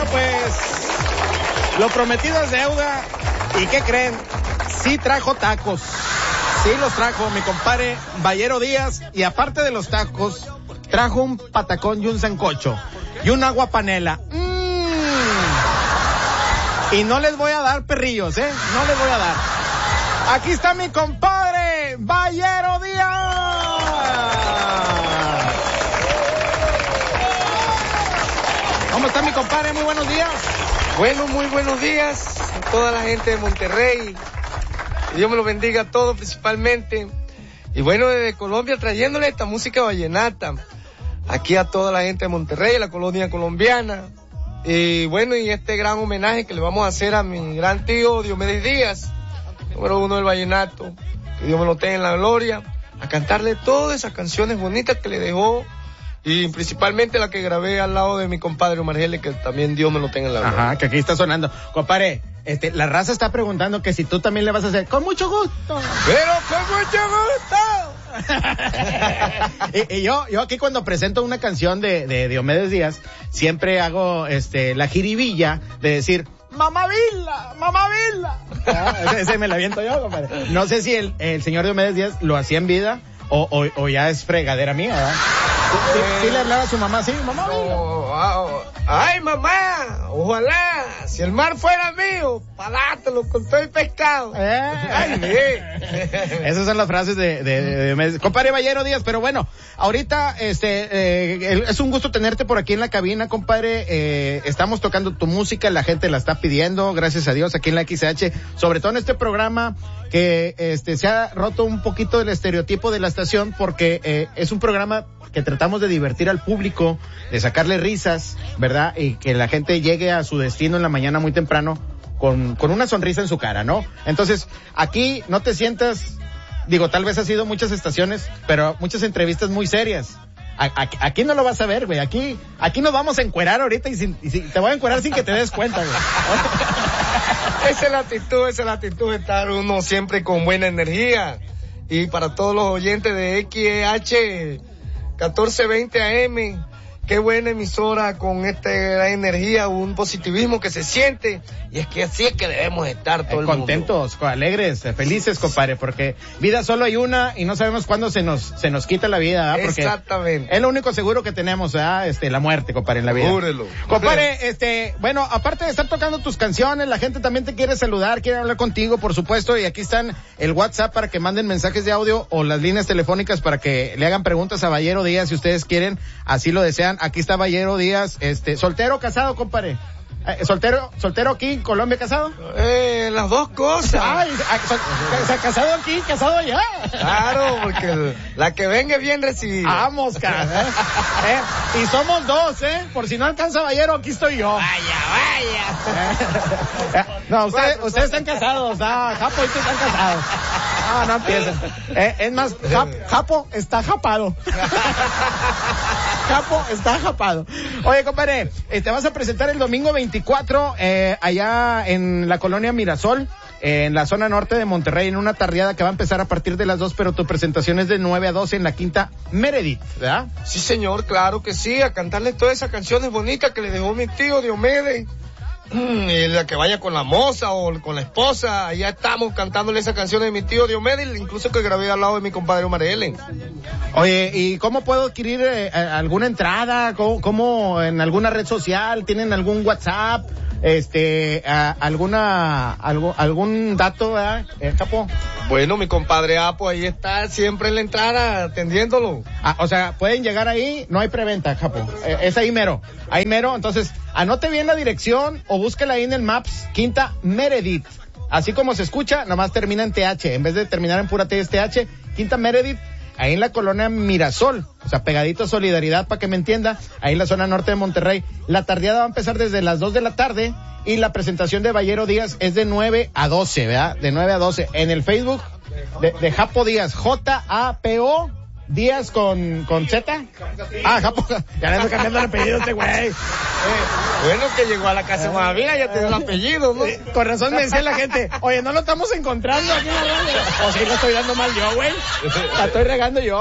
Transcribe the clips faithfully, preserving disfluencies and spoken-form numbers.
pues, lo prometido es deuda. ¿Y qué creen? Sí trajo tacos. Sí los trajo mi compadre Ballero Díaz. Y aparte de los tacos, trajo un patacón y un sancocho. Y un agua panela. ¡Mmm! Y no les voy a dar perrillos, ¿eh? No les voy a dar. Aquí está mi compadre Ballero Díaz. ¿Cómo está mi compadre? Muy buenos días. Bueno, muy buenos días a toda la gente de Monterrey. Que Dios me lo bendiga a todos principalmente. Y bueno, desde Colombia trayéndole esta música vallenata aquí a toda la gente de Monterrey, la colonia colombiana. Y bueno, y este gran homenaje que le vamos a hacer a mi gran tío Diomedes Díaz, número uno del vallenato, que Dios me lo tenga en la gloria, a cantarle todas esas canciones bonitas que le dejó, y principalmente la que grabé al lado de mi compadre Omar Geles, que también Dios me lo tenga en la gloria. Ajá, que aquí está sonando. Compadre, este, la raza está preguntando que si tú también le vas a hacer, con mucho gusto. Pero con mucho gusto. y, y yo, yo aquí cuando presento una canción de, de Diomedes Díaz, siempre hago, este, la jiribilla de decir, ¡Mamá Vila! ¡Mamá Vila! Ah, ese, ese me la aviento yo, compadre. No sé si el, el señor Diomedes Díaz lo hacía en vida o, o, o ya es fregadera mía, ¿verdad? ¿Sí, sí, sí le hablaba a su mamá así? ¡Mamá Vila! Oh, ¡ay, mamá! Ojalá, si el mar fuera mío, palátelo con todo el pescado. Eh. Ay, bien. Esas son las frases de, de, de, de compadre Ballero Díaz, pero bueno, ahorita este eh, es un gusto tenerte por aquí en la cabina, compadre. Eh, estamos tocando tu música, la gente la está pidiendo, gracias a Dios, aquí en la X H, sobre todo en este programa que este se ha roto un poquito el estereotipo de la estación, porque eh, es un programa que tratamos de divertir al público, de sacarle risas, ¿verdad? Y que la gente llegue a su destino en la mañana muy temprano con, con una sonrisa en su cara, ¿no? Entonces, aquí no te sientas, digo, tal vez has ido a muchas estaciones, pero muchas entrevistas muy serias. A, a, aquí no lo vas a ver, güey. Aquí, aquí nos vamos a encuerar ahorita y, sin, y sin, te voy a encuerar sin que te des cuenta, güey. Esa es la actitud, esa es la actitud de estar uno siempre con buena energía. Y para todos los oyentes de X H catorce veinte A M, qué buena emisora con esta gran energía, un positivismo que se siente, y es que así es que debemos estar todo eh, el contentos, mundo. alegres, felices, compadre, porque vida solo hay una y no sabemos cuándo se nos se nos quita la vida, ¿verdad? Porque exactamente. Es lo único seguro que tenemos, ¿verdad? Este, la muerte, compadre, en la vida. Júrelo. Compadre, este, bueno, aparte de estar tocando tus canciones, la gente también te quiere saludar, quiere hablar contigo, por supuesto, y aquí están el WhatsApp para que manden mensajes de audio o las líneas telefónicas para que le hagan preguntas a Ballero Díaz si ustedes quieren, así lo desean. Aquí está Ballero Díaz, este, soltero, casado, compadre. Eh, soltero, soltero aquí en Colombia, casado. Eh, las dos cosas. Ay, so, o sea, casado aquí, casado allá. Claro, porque el, la que venga es bien recibida. Vamos, cara. ¿eh? ¿eh? Y somos dos, ¿eh? Por si no alcanza Ballero, aquí estoy yo. Vaya, vaya. ¿Eh? No, ustedes, ustedes están casados, ah, Japo y tú están casados. Ah, no empiecen. Eh, es más, Jap, Japo está japado. Japo está japado. Oye, compadre, eh, te vas a presentar el domingo veinticuatro, eh, allá en la colonia Mirasol, eh, en la zona norte de Monterrey, en una tardeada que va a empezar a partir de las dos, pero tu presentación es de nueve a doce en la Quinta Meredith, ¿verdad? Sí, señor, claro que sí, a cantarle todas esas canciones bonitas que le dejó mi tío Diomedes. Y la que vaya con la moza o con la esposa, allá estamos cantándole esa canción de mi tío Diomedes, incluso que grabé al lado de mi compadre Omar Geles. Oye, ¿y cómo puedo adquirir eh, alguna entrada? ¿Cómo, ¿Cómo en alguna red social? ¿Tienen algún WhatsApp? Este, a, alguna, algo, algún dato, ¿verdad, eh, Capo? Bueno, mi compadre Apo ahí está siempre en la entrada atendiéndolo. Ah, o sea, pueden llegar ahí, no hay preventa, Capo. Eh, es ahí mero, ahí mero. Entonces, anote bien la dirección o búsquela ahí en el Maps, Quinta Meredith. Así como se escucha, nomás termina en T H. En vez de terminar en pura T, es T H. Quinta Meredith, ahí en la colonia Mirasol, o sea, pegadito a Solidaridad, para que me entienda, ahí en la zona norte de Monterrey. La tardeada va a empezar desde las dos de la tarde y la presentación de Ballero Díaz es de nueve a doce, ¿verdad? De nueve a doce. En el Facebook de, de Japo Díaz, J A P O Díaz con, con Z. Ah, Japo, ya le ando cambiando el apellido a este güey. Eh, bueno, que llegó a la casa de Maravilla, ya tiene el apellido, ¿no? Eh, con razón me decía la gente, oye, no lo estamos encontrando aquí en la radio. O sí lo estoy dando mal yo, güey. La estoy regando yo.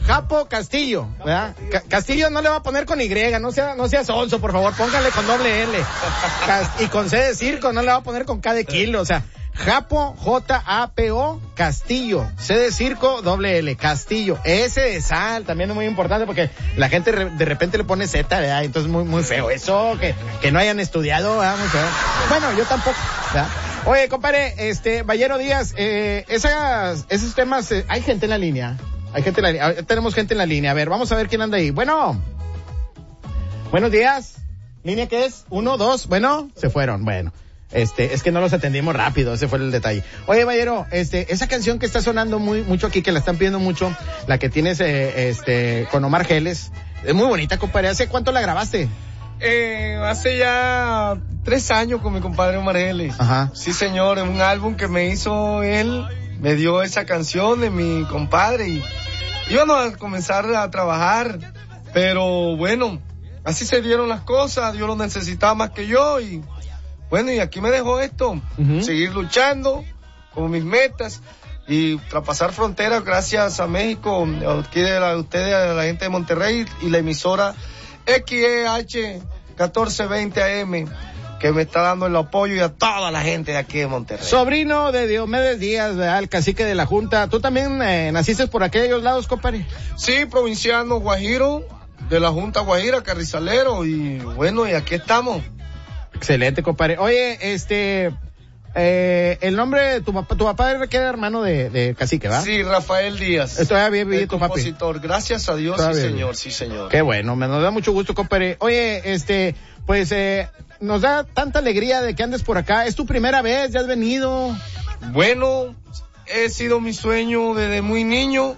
Japo Castillo, ¿verdad? Ca- Castillo no le va a poner con Y, no sea, no sea sonso, por favor, póngale con doble L. Cas- y con C de circo, no le va a poner con K de kilo, o sea, Japo, J A P O, Castillo, C de circo, doble L, Castillo. S de sal, también es muy importante porque la gente re- de repente le pone Z, ¿verdad? Entonces muy, muy feo eso, que, que no hayan estudiado, ¿verdad? Muy feo. Bueno, yo tampoco, ¿verdad? Oye, compadre, este, Ballero Díaz, eh, esas, esos temas, eh, hay gente en la línea. Hay gente en la línea. Tenemos gente en la línea. A ver, vamos a ver quién anda ahí. Bueno. Buenos días. ¿Línea qué es? Uno, dos. Bueno, se fueron. Bueno. Este, es que no los atendimos rápido, ese fue el detalle. Oye, Ballero, este, esa canción que está sonando muy, mucho aquí, que la están pidiendo mucho, la que tienes, eh, este, con Omar Geles, es muy bonita, compadre. ¿Hace cuánto la grabaste? Eh, hace ya tres años con mi compadre Omar Geles. Ajá. Sí, señor, es un álbum que me hizo él, me dio esa canción de mi compadre y íbamos a comenzar a trabajar, pero bueno, así se dieron las cosas, Dios lo necesitaba más que yo y bueno, y aquí me dejó esto, uh-huh. seguir luchando con mis metas y traspasar fronteras gracias a México, aquí de la, ustedes, a la gente de Monterrey y la emisora X E H catorce veinte A M que me está dando el apoyo y a toda la gente de aquí de Monterrey. Sobrino de Diomedes Díaz, el cacique de la Junta. ¿Tú también eh, naciste por aquellos lados, compadre? Sí, provinciano guajiro, de la Junta Guajira, carrizalero, y bueno, y aquí estamos. Excelente, compadre. Oye, este, eh, el nombre de tu papá, tu papá era que era hermano de, de cacique, ¿va? Sí, Rafael Díaz. Esto ya bien, bien, el tu compositor. Papi. Gracias a Dios, sí, señor, sí, señor. Qué bueno, me nos da mucho gusto, compadre. Oye, este, pues, eh, nos da tanta alegría de que andes por acá. ¿Es tu primera vez? ¿Ya has venido? Bueno, he sido mi sueño desde muy niño,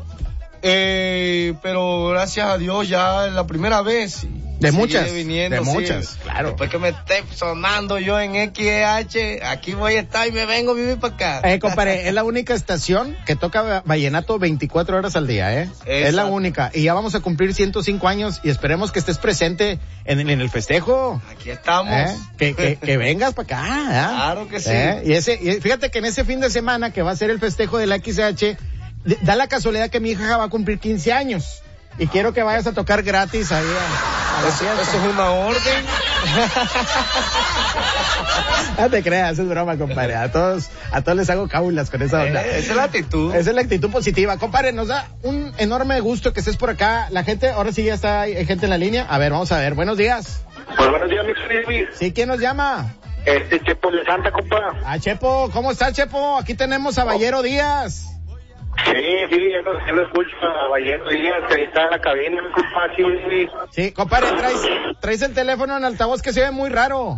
eh, pero gracias a Dios ya es la primera vez. De muchas, viniendo, de sí. muchas, claro. Después que me esté sonando yo en X E H, aquí voy a estar y me vengo a vivir para acá. Eh, compadre, es la única estación que toca vallenato veinticuatro horas al día, ¿eh? Exacto. Es la única. Y ya vamos a cumplir ciento cinco años y esperemos que estés presente en, en el festejo. Aquí estamos. ¿Eh? Que, que, que vengas para acá, ¿eh? Claro que sí. ¿Eh? Y ese, y fíjate que en ese fin de semana que va a ser el festejo de la X E H, da la casualidad que mi hija va a cumplir quince años. Y quiero que vayas a tocar gratis ahí a, a la eso, eso es una orden. No te creas, es broma, compadre. A todos, a todos les hago cábulas con esa onda. Eh, esa es la actitud. Esa es la actitud positiva. Compadre, nos da un enorme gusto que estés por acá. La gente, ahora sí ya está, hay gente en la línea. A ver, vamos a ver. Buenos días. Pues buenos días, mi Felipe. Sí, ¿quién nos llama? Este Chepo de Santa, compa. Ah, Chepo, ¿cómo estás, Chepo? Aquí tenemos a Ballero Díaz. Sí, sí, yo lo, yo lo escucho a Ballero Díaz, que está en la cabina, mi compa, sí, sí. Sí, compadre, traes, traes el teléfono en altavoz que se ve muy raro.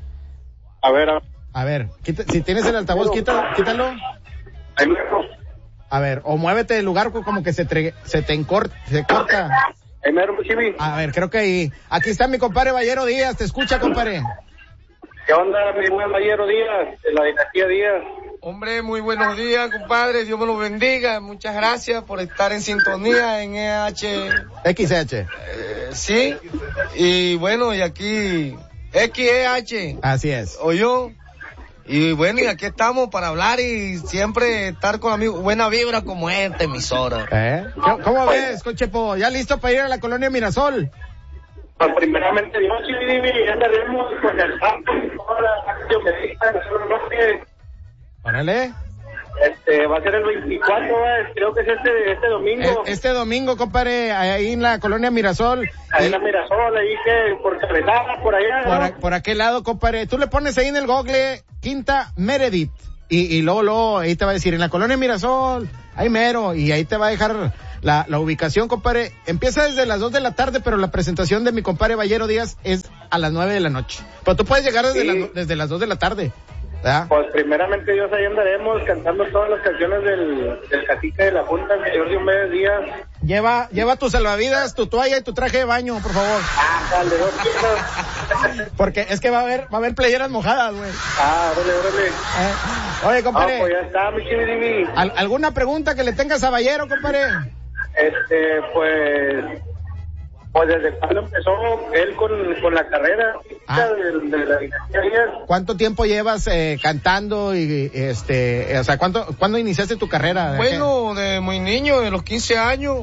A ver, a, a ver, quita, si tienes el altavoz, quítalo. quítalo. Ahí mero. A ver, o muévete del lugar como que se, tre, se te encor, se corta. Ahí mero, sí. A ver, creo que ahí. Aquí está mi compadre Ballero Díaz, te escucha, compadre. ¿Qué onda, mi buen Ballero Díaz, de la dinastía Díaz? Hombre, muy buenos días, compadre. Dios me lo bendiga. Muchas gracias por estar en sintonía en E H. X H. Eh, sí. Y bueno, y aquí X E H. Así es. Oyó. Y bueno, y aquí estamos para hablar y siempre estar con amigos. Buena vibra como esta emisora. ¿Eh? ¿Cómo ves, Conchepo? ¿Ya listo para ir a la colonia Mirasol? Pues primeramente, Dios, sí, ya andaremos con el campo, toda la acción de vista, no sé. Órale. Este, va a ser el veinticuatro, creo que es este, este domingo. Este domingo, compadre, ahí en la colonia Mirasol. Ahí en la Mirasol, ahí que, por Carretana, por allá. Por, ¿no? a, por aquel lado, compadre. Tú le pones ahí en el Google, Quinta Meredith. Y, y luego, luego, ahí te va a decir, en la colonia Mirasol, ahí mero. Y ahí te va a dejar la, la ubicación, compadre. Empieza desde las dos de la tarde, pero la presentación de mi compadre Ballero Díaz es a las nueve de la noche. Pero tú puedes llegar desde, sí. la, desde las dos de la tarde. ¿verdad? Pues primeramente Dios, ahí andaremos cantando todas las canciones del, del cacique de la Junta, el señor Diomedes Díaz. Lleva, lleva tus salvavidas, tu toalla y tu traje de baño, por favor. Ah, dale, dos piezas. Porque es que va a haber, va a haber playeras mojadas, güey. Ah, órale, órale. Eh, oye, compadre. Ah, pues ya está, mi chiviribi. ¿Al, ¿Alguna pregunta que le tengas a Ballero, compadre? Este, pues... Pues desde cuando empezó él con, con la carrera ah. de, de la dinastía Díaz. ¿Cuánto tiempo llevas eh, cantando y este, o sea, cuánto, cuándo iniciaste tu carrera? Bueno, de muy niño, de los quince años.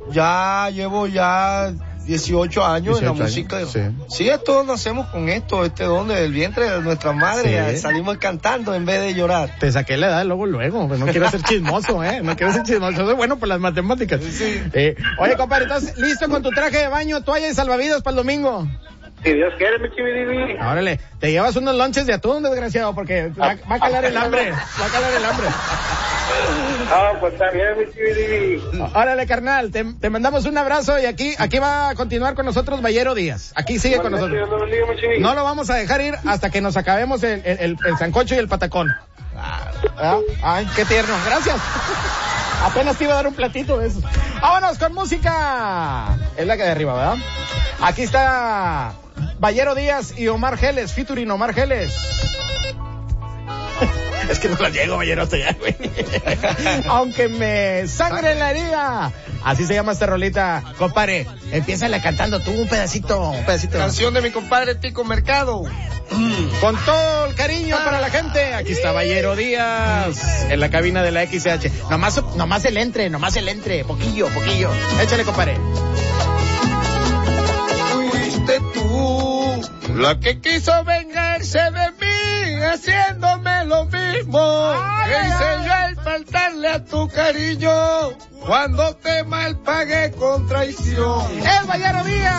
Ya llevo ya dieciocho años en la música. Años, sí. sí, todos nacemos con esto, este don del vientre de nuestra madre, sí. Salimos cantando en vez de llorar. Te saqué la edad luego, luego, pues no quiero ser chismoso, eh, no quiero ser chismoso, soy bueno por las matemáticas. Sí. Eh, oye, compadre, ¿estás listo con tu traje de baño, toalla y salvavidas para el domingo? Si Dios quiere, mi chividivi. Órale, te llevas unos lonches de atún, desgraciado, porque va, va a calar el hambre, va a calar el hambre. Ah, pues está bien, mi chividivi. Órale, carnal, te, te mandamos un abrazo y aquí aquí va a continuar con nosotros Vallero Díaz. Aquí sigue con nosotros. No lo vamos a dejar ir hasta que nos acabemos el, el, el, el sancocho y el patacón. Ah, ay, qué tierno, gracias. Apenas te iba a dar un platito de eso. ¡Vámonos con música! Es la que de arriba, ¿verdad? Aquí está Vallero Díaz y Omar Geles, featuring Omar Geles. Es que no la llego, Vallero, hasta allá, güey. Aunque me sangre en la herida. Así se llama esta rolita, compadre. Empiézale cantando tú un pedacito, un pedacito. Canción de mi compadre Tico Mercado. Con todo el cariño para la gente. Aquí está Vallero Díaz en la cabina de la X H. Nomás, nomás el entre, nomás el entre. Poquillo, poquillo. Échale, compadre. Fuiste tú la que quiso vengarse de mí, haciéndome lo mismo. Ay, que ay, hice ay. yo al faltarle a tu cariño, cuando te mal pagué con traición. ¡Es Vallero Díaz!